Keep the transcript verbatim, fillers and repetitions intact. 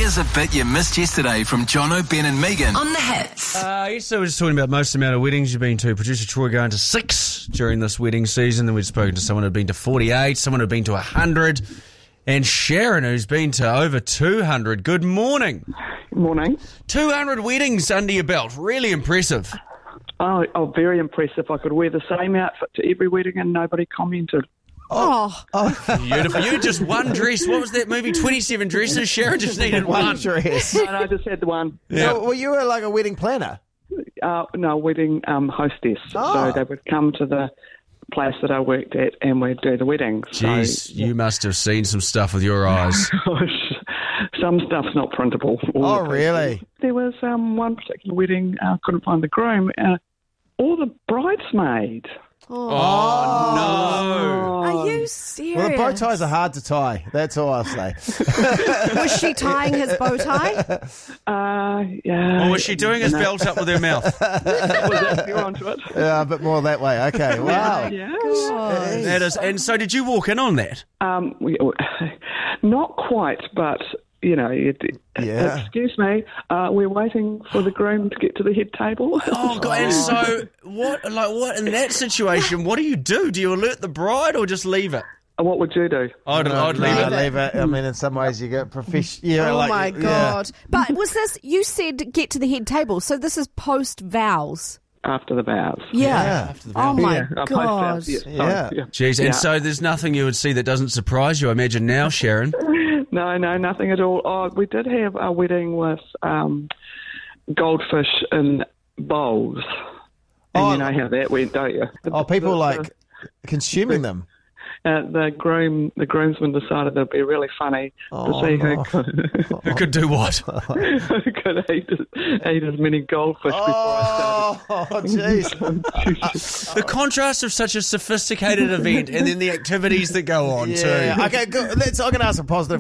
Here's a bit you missed yesterday from Jono, Ben and Megan on The Hits. Uh, yesterday we were just talking about most amount of weddings you've been to. Producer Troy going to six during this wedding season. Then we'd spoken to someone who'd been to forty-eight, someone who'd been to one hundred, and Sharon who's been to over two hundred. Good morning. Good morning. two hundred weddings under your belt. Really impressive. Oh, oh, very impressive. I could wear the same outfit to every wedding and nobody commented. Oh, Beautiful. You had just one dress. What was that movie? twenty-seven dresses. Sharon just needed one. One dress. No, no, I just had the one. Yeah. So, well, you were like a wedding planner. Uh, no, wedding um, hostess. Oh. So they would come to the place that I worked at and we'd do the wedding. Jeez, So, you must have seen some stuff with your eyes. gosh, some stuff's not printable. All Oh, the people. really? There was um, one particular wedding, I uh, couldn't find the groom, uh, or the bridesmaid. Oh, no. are you serious? Well, the bow ties are hard to tie. That's all I'll say. Was she tying his bow tie? Uh, yeah. Or was she doing his belt up with her mouth? Was that you're onto it? Yeah, a bit more that way. Okay, wow. Yeah. That is, and so did you walk in on that? Um, we, not quite, but you know, it, Yeah. excuse me, uh, we're waiting for the groom to get to the head table. Oh, God. And so, what, like, what, in that situation, what do you do? Do you alert the bride or just leave it? What would you do? I'd, No, I'd leave no, it. leave it. I mean, in some ways, you get professional. Yeah, Oh like, my yeah. God. But was this, you said get to the head table, so this is post vows. After the vows. Yeah. Yeah. Oh my Yeah, uh, God. post-vows, yes, sorry, Yeah. yeah. Jeez, and Yeah. so there's nothing you would see that doesn't surprise you, I imagine now, Sharon. No, no, nothing at all. Oh, we did have a wedding with um, goldfish in bowls. And Oh. you know how that went, don't you? Oh, people The- like consuming them. Uh, the groom, the groomsman decided it'd be really funny Oh, to see no. who could, Who could do what? who could eat, eat as many goldfish before I started. Oh, jeez. The contrast of such a sophisticated event and then the activities that go on, Yeah. too. Okay, good. Let's, I'm going to ask a positive